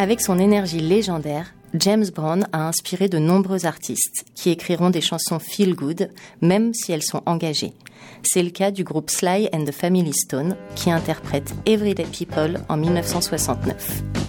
Avec son énergie légendaire, James Brown a inspiré de nombreux artistes qui écriront des chansons feel good, même si elles sont engagées. C'est le cas du groupe Sly and the Family Stone qui interprète Everyday People en 1969.